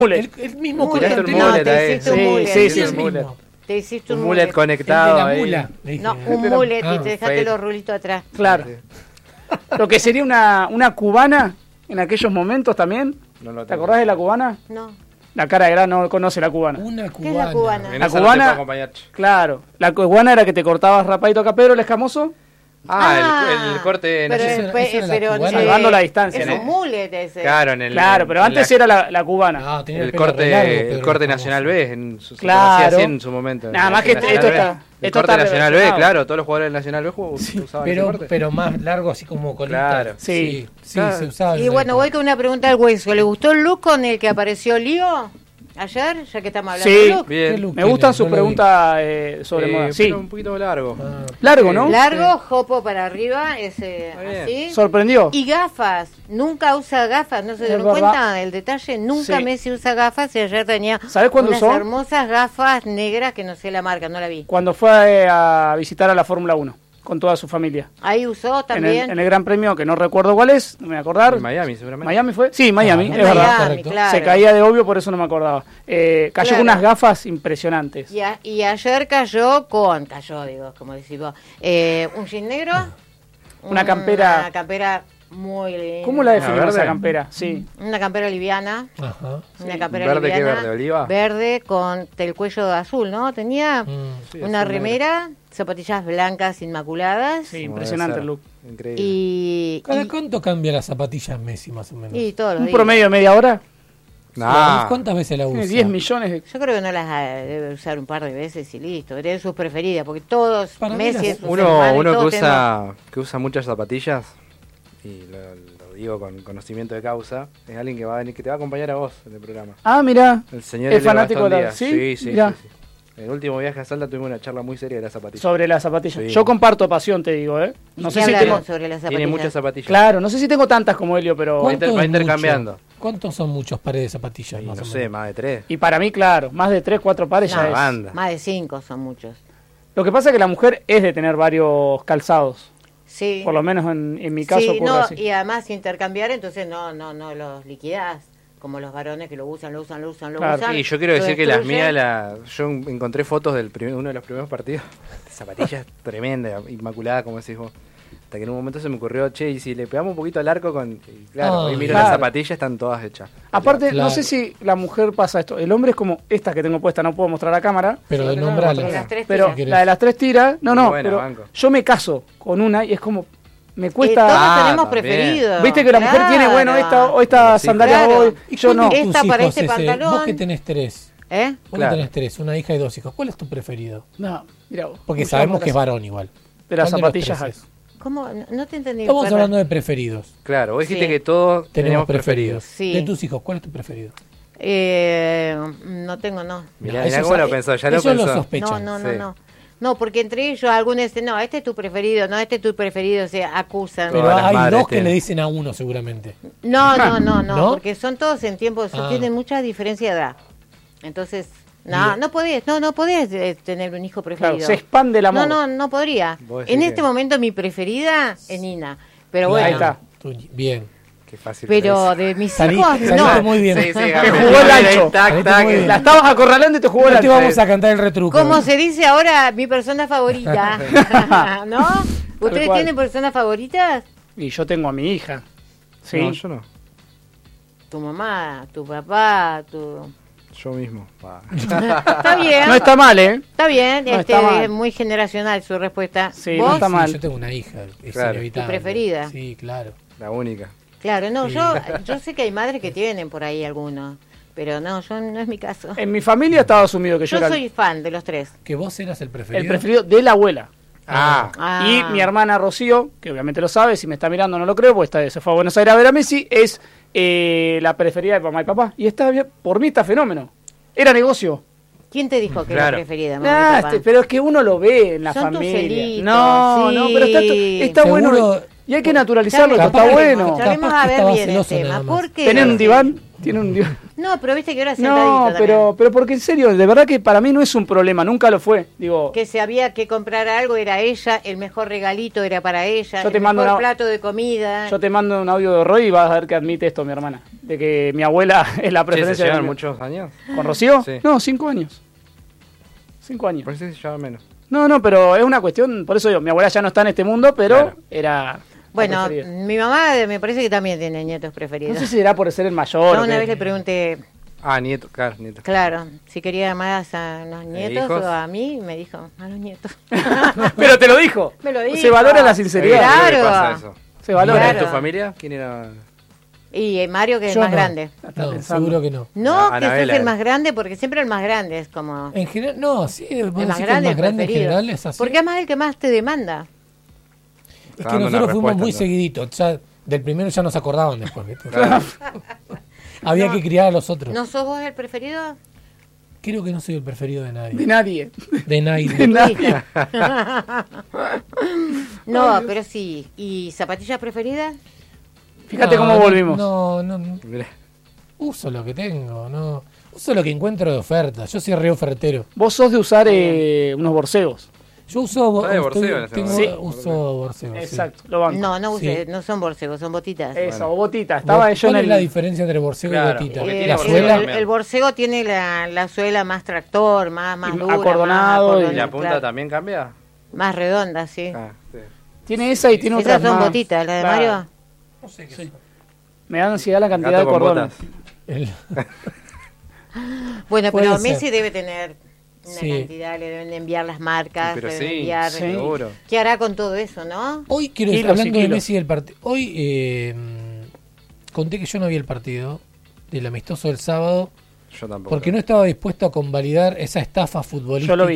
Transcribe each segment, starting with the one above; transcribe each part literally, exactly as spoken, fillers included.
El, el mismo Mullet. color. No, mullet te ahí. hiciste un Sí, mullet. sí, sí, Es el el mismo. Te hiciste un, Un mullet mullet. conectado El de la ahí. mula, le dije. No, un mullet Ah, y te dejaste fade. los rulitos atrás. Claro. Lo que sería una, una cubana en aquellos momentos también. No lo ¿Te tengo. acordás de la cubana? No. La cara de gran no conoce la cubana. ¿Qué Una es cubana. la cubana? En La esa no te cubana- puedo acompañar. Claro. La cubana era que te cortabas rapadito acá, Pedro, el escamoso. Ah, el, el corte... no pero, sé. Esa- espe- esa era la pero, cubana. eh, Salvando la distancia, Es ¿no? un mullet ese. Claro, en el... Claro, pero en antes la- era la, la cubana. No, tenía El pelo corte, re largo, el Pedro, corte famoso. Nacional B, en su, se Claro. conocía así en su momento. Nada más que Nacional esto B. está- El esto corte está Nacional B, reversionado. claro, todos los jugadores del Nacional B ju- usaban ese Pero, corte. pero más largo, así como colita. Claro. Sí. Sí, sí, Claro. se usaba. Y en bueno, esa voy época. con una pregunta al hueso. ¿Le gustó el look con el que apareció Lío ayer? Ya que estamos hablando Sí. de look. Bien. ¿Qué look Me gustan tenés? sus No lo vi. preguntas eh, sobre Eh, moda. Sí. pero un poquito largo. Ah, Largo, ¿no? Largo, jopo para arriba, ese Está bien. así. ¿Sorprendió? Y gafas, nunca usa gafas, no se Es dieron verdad. cuenta del detalle, nunca Sí. Messi usa gafas y ayer tenía ¿Sabés cuándo unas usó? hermosas gafas negras que no sé la marca, no la vi. Cuando fue eh, a visitar a la Fórmula uno con toda su familia. Ahí usó En el, también. en el Gran Premio, que no recuerdo cuál es, no me voy a acordar. En Miami, seguramente. ¿Miami fue? Sí, Miami, Ah, es en verdad. Miami, correcto. claro. Se caía de obvio, por eso no me acordaba. Eh, cayó Claro. con unas gafas impresionantes. Y, a- y ayer cayó con, cayó digo, como decís vos, eh, un jean negro. Una campera- Una campera muy linda. ¿Cómo la definimos verde? esa campera? Sí. Una campera liviana. Ajá. Una campera ¿Verde qué, liviana. verde, oliva? Verde con el cuello azul, ¿no? Tenía Mm. Sí, una azul, remera, zapatillas blancas inmaculadas. Sí, Como impresionante debe el ser. look. Increíble. Y, ¿Cada y, cuánto cambia las zapatillas Messi, más o menos? y todos los Un días. promedio de media hora. Nah. ¿Cuántas veces la usa? Tiene diez millones de... Yo creo que no las eh, debe usar un par de veces y listo. Debe sus preferidas, porque todos, Para mí Messi las- es su Uno, hermano y uno que todos tenemos- usa que usa muchas zapatillas, y lo, lo digo con conocimiento de causa, es alguien que va a venir, que te va a acompañar a vos en el programa. Ah, mirá. El señor Es Elio fanático Gastón de la- Díaz. ¿sí? Sí, sí, Mirá. sí, sí. En el último viaje a Salta tuvimos una charla muy seria de las zapatillas. Sobre las zapatillas. Sí. Yo comparto pasión, te digo, ¿eh? ¿Y No qué sé si hablaron tengo... sobre las Tiene zapatillas? muchas zapatillas. Claro, no sé si tengo tantas como Helio, pero... ¿Cuánto? ¿Cuánto va es intercambiando. mucho? ¿Cuántos son muchos pares de zapatillas? Y más no o sé, menos? más de tres. Y para mí, claro, más de tres, cuatro pares No, ya es. banda. Más de cinco son muchos. Lo que pasa es que la mujer es de tener varios calzados. Sí. Por lo menos en, en mi caso Sí, ocurre no, así. y además intercambiar, entonces no, no, no los liquidás. Como los varones que lo usan, lo usan, lo usan, lo Claro. usan. Y yo quiero lo decir que las destruyen. mías, la, yo encontré fotos del primer- uno de los primeros partidos, de zapatillas tremendas, inmaculadas, como decís vos. Hasta que en un momento se me ocurrió, che, y si le pegamos un poquito al arco con... y claro, Ah, hoy miro claro. las zapatillas, están todas hechas. Aparte, Claro. no sé si la mujer pasa esto. El hombre es como esta que tengo puesta, no puedo mostrar a cámara. Pero Sí, de pero nombrarlas. las tres Pero tiras. la de las tres tiras, no, Muy no, buena, pero banco. yo me caso con una y es como, me Eh, cuesta... todos Ah, tenemos también. preferidos. Viste que la mujer tiene, bueno, esta, o esta Sí, sandalia claro. hoy, ¿Y yo cuál no. de tus Esta para hijos este ese? pantalón. Vos que tenés tres. ¿Eh? Vos Claro. que tenés tres, una hija y dos hijos. ¿Cuál es tu preferido? No, mira vos. Porque Yo sabemos me que es caso. varón igual. De las ¿Cuál los zapatillas tres hay. es? ¿Cómo? No, no te entendí. Estamos perdón. hablando de preferidos. Claro, vos dijiste Sí. que todos Tenemos teníamos preferidos. preferidos. Sí. De tus hijos, ¿cuál es tu preferido? Eh, no tengo, no. Mirá, No, mirá eso cómo sabe- lo pensó, ya lo eso lo pensó. sospechan. No, no, no, Sí. no. No, porque entre ellos algunos dicen, no, este es tu preferido, no, este es tu preferido, se acusan. Pero Todas las hay madres dos que tienen. le dicen a uno seguramente. No, no, no, no, ¿No? porque son todos en tiempo, son- Ah. tienen mucha diferencia de edad. Entonces, no, Bien. no podías, no, no podías eh, tener un hijo preferido. Claro, se expande el amor. No, no, no podría. Vos decís En que- este momento mi preferida es Nina, pero Claro. bueno. Ahí está. Tú- Bien. Qué fácil. Pero parece. de mis Salí- hijos, saliste no. muy bien. Sí, sí, Te Gabriel, jugó el ahí, ancho. tac, Saliste tac. muy bien. La estabas acorralando y te jugó el No te ancho. vamos a cantar el retruco. Como se dice ahora, mi persona favorita, ¿no? ¿Ustedes cual. tienen personas favoritas? Y yo tengo a mi hija. Sí. No, yo no. Tu mamá, tu papá, tu... Yo mismo. Va. Está bien. No está mal, ¿eh? Está bien, No este, está mal. es muy generacional su respuesta. Sí, ¿Vos? no está Sí, mal. yo tengo una hija, es Claro. inevitable. ¿Tu preferida? Sí, claro. La única. Claro, no, Sí. yo yo sé que hay madres que tienen por ahí algunos, pero no, yo no es mi caso. En mi familia estaba asumido que yo, Yo era soy fan de los tres. Que vos eras el preferido. el preferido de la abuela. Ah, Ah. Y mi hermana Rocío, que obviamente lo sabe, si me está mirando no lo creo, pues está, se fue a Buenos Aires a ver a Messi, es eh, la preferida de mamá y papá. Y está bien, por mí está fenómeno. Era negocio. ¿Quién te dijo que Claro. era la preferida, mamá y Nah, papá? este, pero es que uno lo ve en la Son tus familia. celitos, No, sí. no, pero está, está Seguro- bueno. Y hay que naturalizarlo, Charlemos, esto está Capaz- bueno. capaz charlemos que a ver estaba bien el celoso tema. nada más. ¿Por qué? ¿Tienen un diván? ¿Tienen un diván? No, pero viste que ahora sentadito No, también. pero, pero porque en serio, de verdad que para mí no es un problema, nunca lo fue. Digo, Que si había que comprar algo era ella, el mejor regalito era para ella, Yo te el mando mejor una- plato de comida. yo te mando un audio de Roy y vas a ver que admite esto mi hermana. De que mi abuela es la Che, ¿se preferencia llevan de muchos años? ¿Con Rocío? Sí. No, cinco años. Cinco años. Por eso se llevan menos. No, no, pero es una cuestión, por eso digo, mi abuela ya no está en este mundo, pero Claro. era... la Bueno, preferida. mi mamá me parece que también tiene nietos preferidos. No sé si será por ser el mayor. Yo o una qué. vez le pregunté, Ah, nieto, claro, nieto. claro, si quería más a los nietos hijos? o a mí, me dijo, a los nietos. Pero te lo dijo. Me lo dijo. Se valora la sinceridad. Claro. Creo que pasa eso. Se valora. ¿En Claro. tu familia? ¿Quién era? Y eh, Mario, que es Yo más no. grande. Está No, pensando. seguro que no. No, Ah, que sos Anabela el es. más grande, porque siempre el más grande es como... En general, no, sí, vos El decís más que grande, el más grande en preferido. general es así. Porque es más el que más te demanda. Es Está que dando una nosotros fuimos respuesta, muy ¿no? seguiditos. Ya del primero ya nos acordaban después. ¿viste? Claro. Había No. que criar a los otros. ¿No sos vos el preferido? Creo que no soy el preferido de De nadie. nadie. De nadie. De nadie. No, pero sí. ¿Y zapatillas preferidas? Fíjate No, cómo no, volvimos. No, no, no. Mirá. Uso lo que tengo, no. Uso lo que encuentro de oferta. Yo soy re ofertero. Vos sos de usar eh, unos borseos. Yo uso bo- Está de estoy- borseo en ese tengo- momento. Sí. uso borseo. sí. Exacto, lo banco. No, no usé, Sí. no son borcegos, son botitas. Eso, Bueno. botita. Estaba ¿Cuál yo en es el... la diferencia entre borseo Claro, y botita? porque Eh, tiene ¿La el, borcego suela? el- el borsego tiene la, la suela más tractor, más, más Y dura, acordonado, más, y ¿Y acordonada, la punta claro, también cambia? más redonda, sí. Ah, sí. Tiene esa y tiene Esas otras son más. botitas, la de Claro. Mario. No sé qué Sí. son. Me da ansiedad la cantidad Gato de con cordones. botas. El- Bueno, Puede pero ser. Messi debe tener una Sí. cantidad, le deben de enviar las marcas, Pero le deben sí, enviar... Sí. seguro. ¿Qué hará con todo eso, no? Hoy quiero Kilos y hablando de kilos. Messi del partido. Hoy eh, conté que yo no vi el partido del amistoso del sábado Yo tampoco. porque no estaba dispuesto a convalidar esa estafa futbolística. Yo lo vi.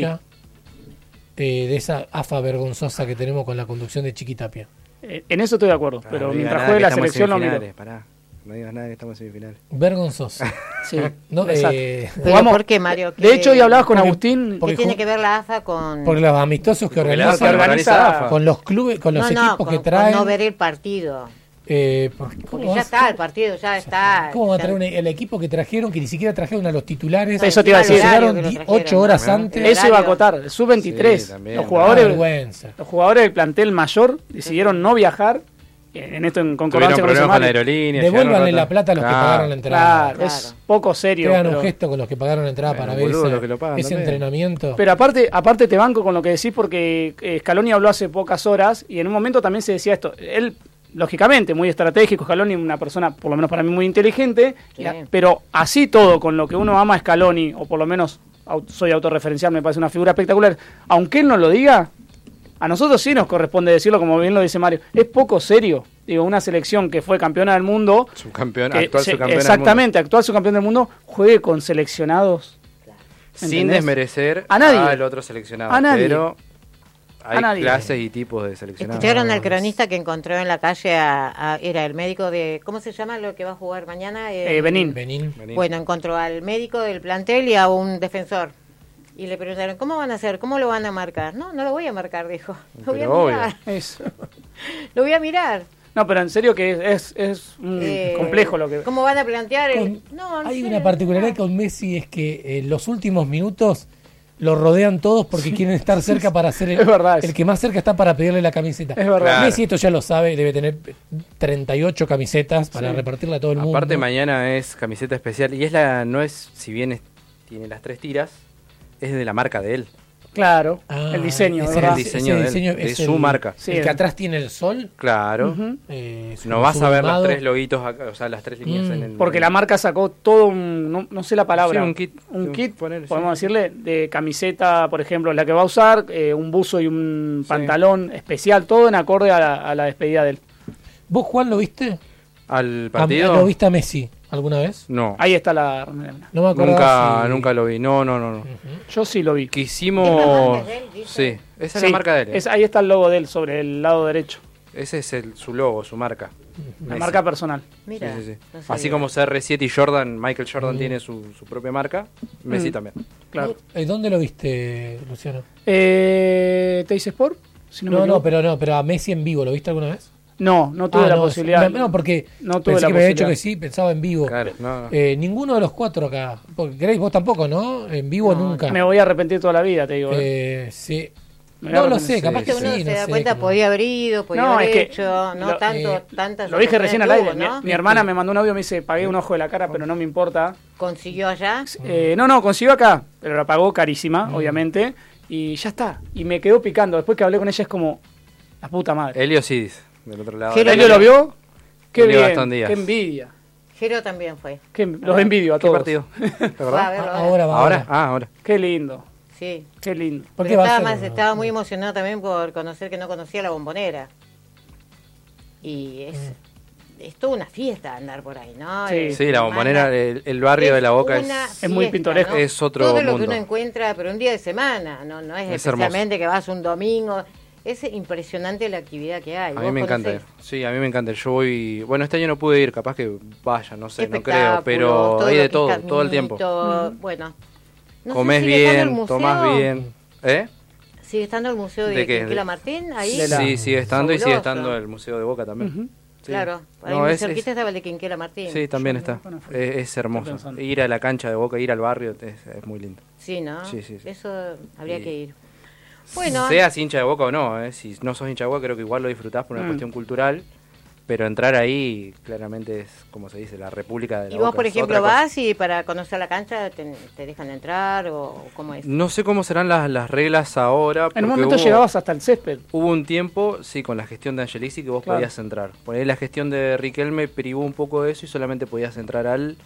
eh, de esa afa vergonzosa que tenemos con la conducción de Chiquitapia. Eh, en eso estoy de acuerdo, Ah, pero no digas mientras nada juegue que la estamos en selección lo miro. semifinales, pará. No digas nada que estamos en semifinales. Vergonzosa. Sí, No, exacto. eh, Pero Jugamos- ¿por qué, Mario? De hecho, hoy hablabas con Porque- Agustín. ¿Qué porque tiene ju- que ver la A F A con...? Porque los amistosos que Porque la organizan AFA organiza AFA. con los clubes, con los no, equipos no, con, que con traen. no ver el partido. eh, ¿cómo Porque vas- ya está, el partido ya está. ¿Cómo va a ya- traer un- el equipo que trajeron, que ni siquiera trajeron a los titulares? Eso te iba a decir. Llegaron que lo di- trajeron. ocho horas Ah, antes. Eso iba a horario. acotar. El sub veintitrés. Sí, también. los Una jugadores vergüenza. los jugadores del plantel mayor decidieron no viajar. eh, En esto en Tuvieron concordancia con problemas los con la demás. aerolínea. Devuélvanle llegaron la rato- plata a los que Claro. pagaron la entrada. Claro, Claro. es poco serio. Que hagan pero- un gesto con los que pagaron la entrada Bueno, para ver boludo, ese, los que lo pagan ese también. entrenamiento. Pero aparte, aparte te banco con lo que decís porque eh, Scaloni habló hace pocas horas y en un momento también se decía esto. Él, lógicamente, muy estratégico, Scaloni, una persona, por lo menos para mí, muy inteligente, Sí. y a- pero así todo, con lo que uno ama a Scaloni, o por lo menos au- soy autorreferencial, me parece una figura espectacular, aunque él no lo diga, a nosotros sí nos corresponde decirlo, como bien lo dice Mario, es poco serio. Digo, una selección que fue campeona del mundo, Subcampeón, que actual se- subcampeón del exactamente, actual subcampeón del mundo, juegue con seleccionados. mundo. Sin ¿entendés? desmerecer A nadie. al otro seleccionado. A nadie. Pero hay A nadie. clases y tipos de seleccionados. ¿Escucharon al cronista que encontró en la calle a, a- era el médico de, ¿cómo se llama lo que va a jugar mañana? Eh, Benín. Benín. Vení. Bueno, encontró al médico del plantel y a un defensor. Y le preguntaron, ¿cómo van a hacer? ¿Cómo lo van a marcar? No, no lo voy a marcar, dijo. Lo voy a Pero obvio. mirar. Es- Lo voy a mirar. no, pero en serio que es, es, es, mm, Eh, complejo lo que... ¿Cómo van a plantear? el- Con- No, no hay sé, una particularidad no. con Messi, es que en los últimos minutos lo rodean todos porque quieren estar cerca para hacer el, Es verdad eso. el que más cerca está para pedirle la camiseta. Es verdad. Claro. Messi esto ya lo sabe, debe tener treinta y ocho camisetas para Sí. repartirle a todo el mundo. Aparte mañana es camiseta especial y es la no es si bien es- tiene las tres tiras, es de la marca de él. Claro, Ah, el diseño, ese Es ¿verdad? el diseño, ese de, él, diseño de es su el- marca. Sí, el que el- atrás tiene el sol. Claro. Ujú. eh, su- No vas su a ver los ahumado. tres loguitos acá, o sea, las tres líneas Mm. en el Porque la marca sacó todo un, no, no sé la palabra, Sí, un kit. un Sí, kit, ponele, podemos sí. decirle, de camiseta, por ejemplo, la que va a usar, eh, un buzo y un Sí. pantalón especial, todo en acorde a la, a la despedida de él. ¿Vos, Juan, lo viste? al A- partido. ¿Lo viste a Messi alguna vez? No. Ahí está la... No me acuerdo. Nunca nunca lo vi. No, no, no, no. Yo sí lo vi. Quisimos ¿Es la marca de él, dice? Sí, esa es Sí, la marca de él. es- ahí está el logo de él sobre el lado derecho, Ese es el, su logo, su marca. la Messi. marca personal. Mira, Sí, sí, sí. no sabía. Así como C R siete y Jordan, Michael Jordan Mm. tiene su, su propia marca, Messi Mm. también. Claro. Eh, ¿Dónde lo viste, Luciano? Eh, ¿Te dice Sport? Si No, me no, equivoco. pero no, pero a Messi en vivo, ¿lo viste alguna vez? No, no tuve Ah, la no, posibilidad. No, porque No tuve pensé la que me había dicho posibilidad. que sí, pensaba en vivo. Claro, no, no. Eh, ninguno de los cuatro acá. Porque queréis vos tampoco, ¿no? En vivo No, nunca. Me voy a arrepentir toda la vida, te digo. ¿eh? Eh, sí. Me voy a No lo arrepentir. sé, capaz Sí, que Uno sí, se no da sé, cuenta, como- podía haber ido, podía No, haber es que hecho, no lo- tanto, eh, tantas Lo dije recién al aire. oportunidades Mi, tuvo, mi ¿no? hermana me mandó un audio y me dice, pagué un ojo de la cara, pero no me importa. Consiguió allá. Eh, no, no, consiguió acá, pero la pagó carísima, Mm. obviamente. Y ya está. Y me quedó picando. Después que hablé con ella es como, la puta madre. Helio Sidis, del otro lado. Helio ¿Elio lo vio? Qué Elio bien, Gastón Díaz. qué envidia. Jero también fue. Qué env- los envidio a ¿Qué todos. partido? ¿Te Fue a acordás? verlo Ah, ahora. ahora va. ¿Ahora? Ahora. Ah, ahora. Qué lindo, Sí. qué lindo. ¿Por Pero qué va a estaba, ser? más, estaba muy emocionado también por conocer que no conocía la Bombonera. Y es, es toda una fiesta andar por ahí, ¿no? Sí. Es Sí, la Bombonera, más- el, el barrio de la Boca es... una es muy fiesta, pintoresco. ¿no? Es otro Todo lo mundo. que uno encuentra, pero un día de semana, no, no es, Es especialmente que vas un domingo. Es impresionante la actividad que hay. A ¿Vos mí me encanta ir. conocés? Sí, a mí me encanta. Yo voy... Bueno, este año no pude ir, capaz que vaya, no sé, no creo. Espectáculos, Pero todo hay lo de que todo, es todo el tiempo. caminito, Bueno. No sé, Comés ¿sigue estando el bien, museo? tomás bien. ¿Eh? ¿Sigue estando el museo de, ¿De qué? Quinquela De- Martín ahí? De la- Sí, sigue estando y sigue Fabuloso. estando el Museo de Boca también. Ujú. Sí. Claro, ahí No, muy es- cerquita es- estaba el de Quinquela Martín. Sí, también Yo está. no- no fui. Es, es Estoy hermoso. pensando. Ir a la cancha de Boca, ir al barrio, es, es muy lindo. Sí, ¿no? Sí, sí, sí. Eso habría Y- que ir. Bueno, Seas hincha de Boca o no, ¿eh? Si no sos hincha de Boca, creo que igual lo disfrutás por una Mm. cuestión cultural. Pero entrar ahí, claramente es, como se dice, la República de la y vos, Boca, por es ejemplo, otra cosa. vas y para conocer la cancha te, te dejan entrar o cómo es. No sé cómo serán las, las reglas ahora. En un porque momento hubo- llegabas hasta el césped. Hubo un tiempo, sí, con la gestión de Angelici que vos Claro. podías entrar. Por ahí la gestión de Riquelme privó un poco de eso y solamente podías entrar al,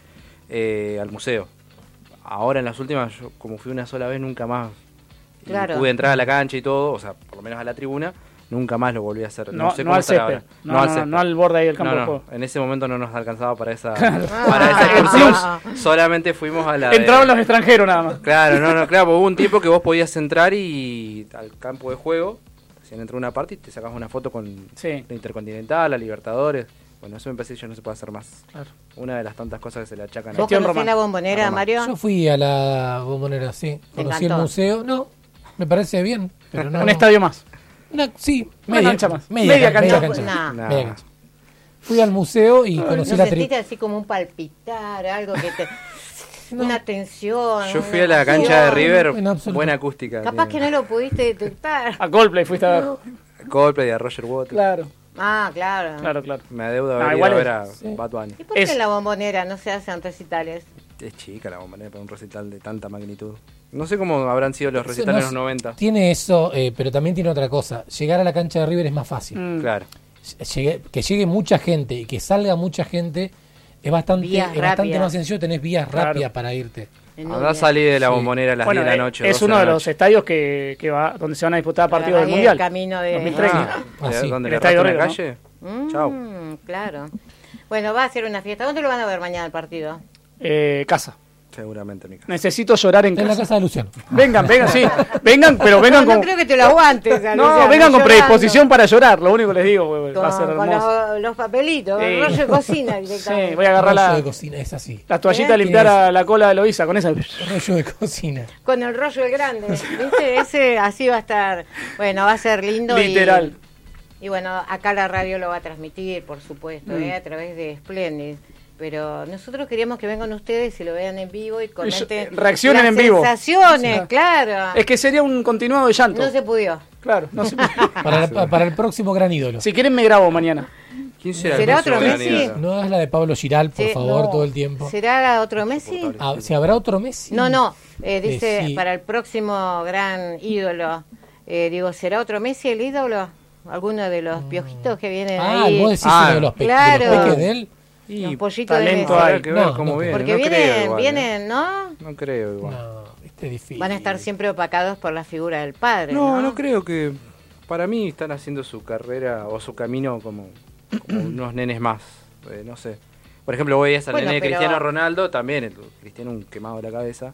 eh, al museo. Ahora en las últimas, yo como fui una sola vez, nunca más y Claro. pude entrar a la cancha y todo, o sea, por lo menos a la tribuna, nunca más lo volví a hacer. No, No, sé no cómo al estará césped. ahora. No, no, no, no al borde ahí del campo No, de no, juego. en ese momento no nos alcanzaba para esa, Claro. para esa Ah, excursión. ah, Solamente fuimos a la de- Entraban los extranjeros nada más. Claro, no, no, claro, hubo un tiempo que vos podías entrar y al campo de juego, hacían entrar una parte y te sacabas una foto con Sí. la Intercontinental, la Libertadores. Bueno, eso me parece que ya no se puede hacer más. Claro. Una de las tantas cosas que se le achacan a ¿Vos Gestión conocés Román. la Bombonera, Román. Mario? Yo fui a la Bombonera, sí. ¿Te Conocí el encantó? museo. No, me parece bien. Pero no, Un estadio más. Una- sí, Una media cancha más. Media, Media can- cancha. media cancha. Nah. Nah. Media cancha. Fui al museo y conocí ¿No la sentiste tri... así como un palpitar, algo que te... No. una tensión? Yo fui una a la cancha de emoción? River, en absoluto. buena acústica. Capaz que no lo pudiste detectar. A Coldplay fuiste a ver. Coldplay, a Roger Waters. Claro, Ah, claro. claro, claro. Me adeudo Ah, haber ido igual a es- ver a sí. Bad Bunny. ¿Y por qué Es- en la Bombonera no se hacen recitales? Es chica la bombonera para un recital de tanta magnitud. No sé cómo habrán sido los Eso recitales no en los noventa. Tiene eso, eh, pero también tiene otra cosa. Llegar a la cancha de River es más fácil. Mm. Claro. Llegue- que llegue mucha gente y que salga mucha gente es bastante, Vías es bastante rápidas. más sencillo. Tenés vías Claro. rápidas para irte. En un Andá a día. salir de la Sí. bombonera a las Bueno, diez de la eh, noche. es doce de uno la de los noche. estadios que, que va donde se van a disputar Para partidos del ahí el Mundial. camino de- dos mil treinta. Ah, Ah, sí. ¿dónde El le Estadio rato en la River, ¿no? calle? Mm, Chau. Claro. Bueno, va a ser una fiesta. ¿Dónde lo van a ver mañana el partido? Eh, casa. Seguramente en mi casa. Necesito llorar en En la casa. casa de Luciano. Vengan, vengan, sí. Vengan, pero vengan no, con. no creo que te lo aguantes. No, Luciano, vengan con llorando. predisposición para llorar, lo único que les digo, güey, Con, va a ser con hermoso. los, los papelitos, Sí. el rollo de cocina Sí, directamente. voy a agarrar Rollo la, de cocina, es así. la toallita ¿Eh? a limpiar ¿Quién es? a la cola de Loisa con esa. Rollo de cocina. Con el rollo el grande. ¿Viste? Ese así va a estar. Bueno, va a ser lindo. y- Literal. Y, bueno, acá la radio lo va a transmitir, por supuesto, Mm. ¿eh? A través de Splendid. Pero nosotros queríamos que vengan ustedes y lo vean en vivo y comenten. reaccionen las en vivo. sensaciones, Sí. claro. Es que sería un continuado de llanto. No se pudo. Claro, no se Para, la- para el próximo gran ídolo. Si quieren me grabo mañana. ¿Quién será el ¿Será próximo otro gran Messi? ídolo? No hagas la de Pablo Giral, por Sí, favor, no. todo el tiempo. ¿Será otro Messi? Ah, ¿se habrá otro Messi? No, no. eh, dice Eh, sí. para el próximo gran ídolo. Eh, digo, ¿será otro Messi el ídolo? ¿Alguno de los piojitos que vienen Ah, ahí? vos decís Ah, uno de los, pe- claro. de los peques de él. Y Los pollitos de talento Messi. hay. habrá que ver No, cómo no, vienen. Porque no vienen, creo igual, ¿eh? vienen, ¿no? No creo igual. No, este es difícil. Van a estar siempre opacados por la figura del padre. No, No, no creo que. Para mí están haciendo su carrera o su camino como, como unos nenes más. eh, no sé. Por ejemplo, voy a ese Bueno, nene de pero- Cristiano Ronaldo, también. El Cristiano un quemado de la cabeza.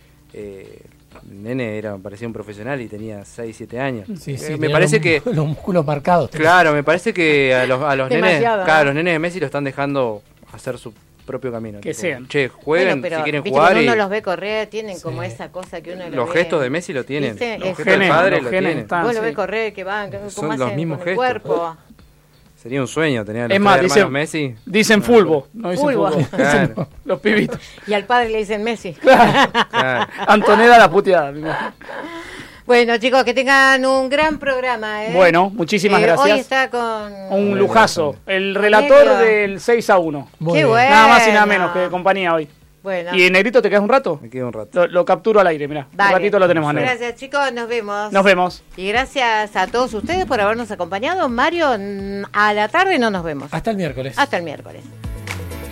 Eh, el nene era, parecía un profesional y tenía seis, siete años. Sí, Eh, sí, me tenía parece los, que. los músculos marcados. Claro, me parece que a los, a los nenes. Demasiado, Claro, ¿no? los nenes de Messi lo están dejando hacer su propio camino. Que sean. Che, jueguen Bueno, pero si quieren viste, jugar. cuando Y uno los ve correr, tienen Sí. como esa cosa que uno lo los ve. gestos de Messi lo tienen. ¿Viste? Los Es gestos del genes, padre los lo genes tienen. están. Vos lo sí. ves correr, que van, que- Son cómo los hacen mismos con el gestos. cuerpo. Sería un sueño tener a los Es más, tres dicen, hermanos Messi. dicen fulbo, no dicen Fulbo. fútbol. Claro. Los pibitos. Y al padre le dicen Messi. Claro. Antonella la puteada. me imagino. Bueno, chicos, que tengan un gran programa. ¿eh? Bueno, muchísimas Eh, gracias. Hoy está con... Un lujazo. El relator Cornelio. del seis a uno. Muy Qué bien. bueno. Nada más y nada menos que de compañía hoy. Bueno, ¿Y Negrito te quedas un rato? Me quedo un rato. Lo, lo capturo al aire, mirá. dale. Un ratito lo tenemos a Negro. Gracias, chicos, nos vemos. Nos vemos. Y gracias a todos ustedes por habernos acompañado. Mario, mm, a la tarde no nos vemos. Hasta el miércoles. Hasta el miércoles.